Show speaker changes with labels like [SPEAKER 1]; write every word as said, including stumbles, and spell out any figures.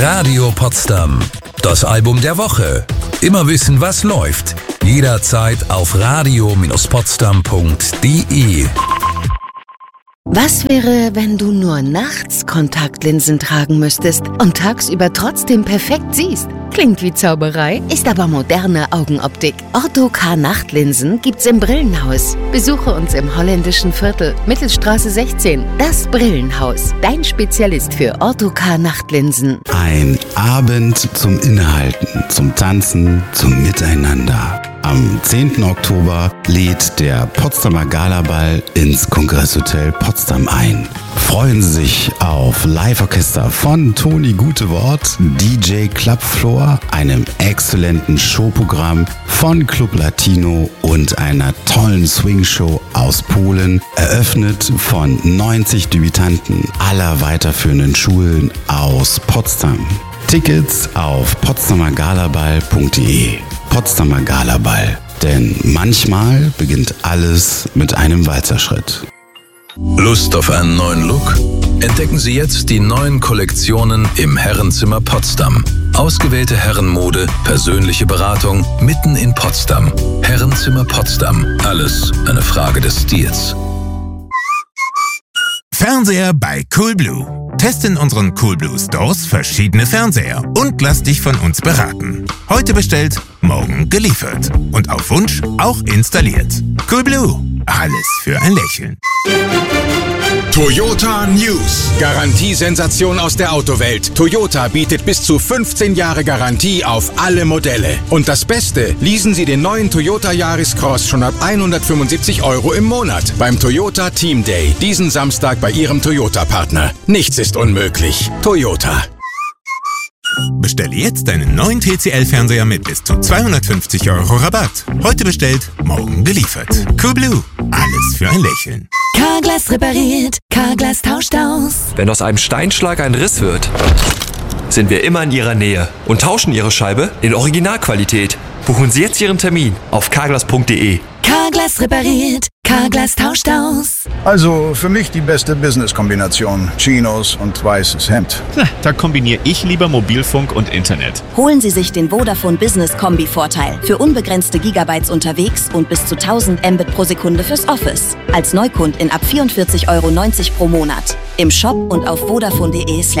[SPEAKER 1] Radio Potsdam. Das Album der Woche. Immer wissen, was läuft. Jederzeit auf radio Potsdam punkt de.
[SPEAKER 2] Was wäre, wenn du nur nachts Kontaktlinsen tragen müsstest und tagsüber trotzdem perfekt siehst? Klingt wie Zauberei, ist aber moderne Augenoptik. Ortho-K Nachtlinsen gibt's im Brillenhaus. Besuche uns im holländischen Viertel, Mittelstraße sechzehn. Das Brillenhaus, dein Spezialist für Ortho-K Nachtlinsen.
[SPEAKER 3] Ein Abend zum Innehalten, zum Tanzen, zum Miteinander. Am zehnten Oktober lädt der Potsdamer Galaball ins Kongresshotel Potsdam ein. Freuen Sie sich auf Live-Orchester von Toni Gutewort, D J Clubfloor, einem exzellenten Showprogramm von Club Latino und einer tollen Swing-Show aus Polen, eröffnet von neunzig Debütanten aller weiterführenden Schulen aus Potsdam. Tickets auf potsdamer galaball punkt de. Potsdamer Galaball, denn manchmal beginnt alles mit einem Walzerschritt.
[SPEAKER 1] Lust auf einen neuen Look? Entdecken Sie jetzt die neuen Kollektionen im Herrenzimmer Potsdam. Ausgewählte Herrenmode, persönliche Beratung mitten in Potsdam. Herrenzimmer Potsdam. Alles eine Frage des Stils.
[SPEAKER 4] Fernseher bei Coolblue. Teste in unseren Coolblue Stores verschiedene Fernseher und lass dich von uns beraten. Heute bestellt, morgen geliefert. Und auf Wunsch auch installiert. Coolblue. Alles für ein Lächeln.
[SPEAKER 5] Toyota News. Garantiesensation aus der Autowelt. Toyota bietet bis zu fünfzehn Jahre Garantie auf alle Modelle. Und das Beste, leasen Sie den neuen Toyota Yaris Cross schon ab hundertfünfundsiebzig Euro im Monat beim Toyota Team Day. Diesen Samstag bei Ihrem Toyota-Partner. Nichts ist unmöglich. Toyota.
[SPEAKER 4] Bestelle jetzt deinen neuen T C L-Fernseher mit bis zu zweihundertfünfzig Euro Rabatt. Heute bestellt, morgen geliefert. Coolblue. Alles für ein Lächeln.
[SPEAKER 6] Carglass repariert, Carglass tauscht aus.
[SPEAKER 7] Wenn aus einem Steinschlag ein Riss wird, sind wir immer in Ihrer Nähe und tauschen Ihre Scheibe in Originalqualität. Buchen Sie jetzt Ihren Termin auf carglass punkt de.
[SPEAKER 6] Carglass repariert, Carglass tauscht aus.
[SPEAKER 8] Also für mich die beste Business-Kombination. Chinos und weißes Hemd.
[SPEAKER 9] Da kombiniere ich lieber Mobilfunk und Internet.
[SPEAKER 10] Holen Sie sich den Vodafone Business Kombi-Vorteil. Für unbegrenzte Gigabytes unterwegs und bis zu tausend Mbit pro Sekunde fürs Office. Als Neukundin ab vierundvierzig Euro neunzig pro Monat. Im Shop und auf vodafone punkt de slash